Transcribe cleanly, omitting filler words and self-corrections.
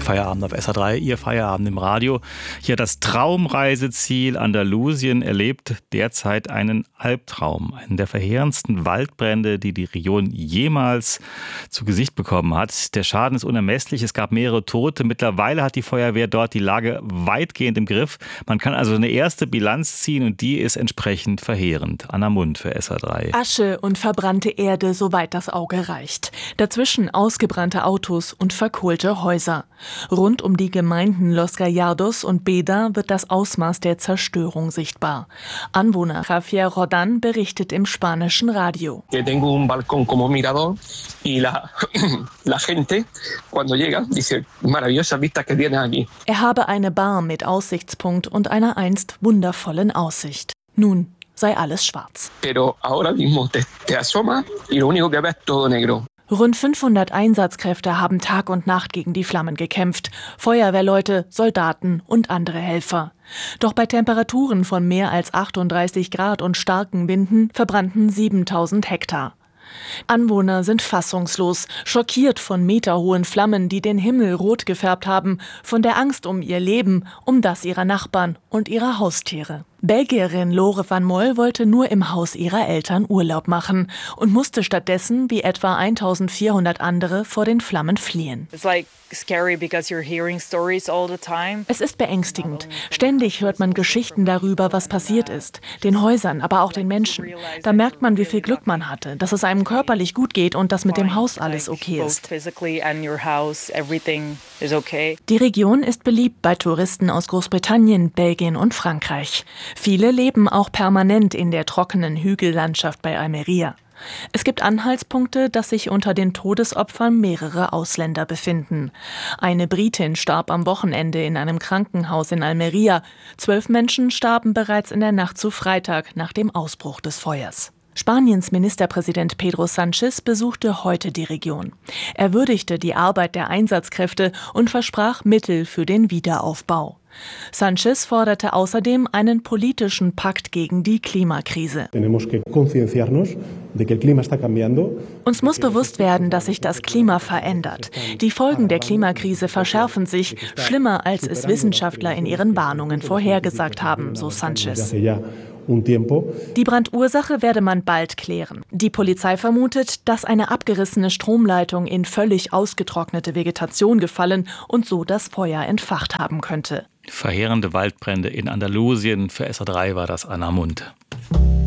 Feierabend auf SA3, Ihr Feierabend im Radio. Hier das Traumreiseziel Andalusien erlebt derzeit einen Albtraum. Einen der verheerendsten Waldbrände, die die Region jemals zu Gesicht bekommen hat. Der Schaden ist unermesslich. Es gab mehrere Tote. Mittlerweile hat die Feuerwehr dort die Lage weitgehend im Griff. Man kann also eine erste Bilanz ziehen und die ist entsprechend verheerend. Anna Mund für SA3. Asche und verbrannte Erde, soweit das Auge reicht. Dazwischen ausgebrannte Autos und verkohlte Häuser. Rund um die Gemeinden Los Gallardos und Beda wird das Ausmaß der Zerstörung sichtbar. Anwohner Javier Rodan berichtet im spanischen Radio. Er habe eine Bar mit Aussichtspunkt und einer einst wundervollen Aussicht. Nun sei alles schwarz. Rund 500 Einsatzkräfte haben Tag und Nacht gegen die Flammen gekämpft. Feuerwehrleute, Soldaten und andere Helfer. Doch bei Temperaturen von mehr als 38 Grad und starken Winden verbrannten 7000 Hektar. Anwohner sind fassungslos, schockiert von meterhohen Flammen, die den Himmel rot gefärbt haben, von der Angst um ihr Leben, um das ihrer Nachbarn und ihrer Haustiere. Belgierin Lore van Mol wollte nur im Haus ihrer Eltern Urlaub machen und musste stattdessen, wie etwa 1400 andere, vor den Flammen fliehen. Es ist beängstigend. Ständig hört man Geschichten darüber, was passiert ist. Den Häusern, aber auch den Menschen. Da merkt man, wie viel Glück man hatte, dass es einem körperlich gut geht und dass mit dem Haus alles okay ist. Die Region ist beliebt bei Touristen aus Großbritannien, Belgien und Frankreich. Viele leben auch permanent in der trockenen Hügellandschaft bei Almeria. Es gibt Anhaltspunkte, dass sich unter den Todesopfern mehrere Ausländer befinden. Eine Britin starb am Wochenende in einem Krankenhaus in Almeria. 12 Menschen starben bereits in der Nacht zu Freitag nach dem Ausbruch des Feuers. Spaniens Ministerpräsident Pedro Sánchez besuchte heute die Region. Er würdigte die Arbeit der Einsatzkräfte und versprach Mittel für den Wiederaufbau. Sánchez forderte außerdem einen politischen Pakt gegen die Klimakrise. Uns muss bewusst werden, dass sich das Klima verändert. Die Folgen der Klimakrise verschärfen sich, schlimmer als es Wissenschaftler in ihren Warnungen vorhergesagt haben, so Sánchez. Die Brandursache werde man bald klären. Die Polizei vermutet, dass eine abgerissene Stromleitung in völlig ausgetrocknete Vegetation gefallen und so das Feuer entfacht haben könnte. Verheerende Waldbrände in Andalusien. Für SA3 war das Anna Mund.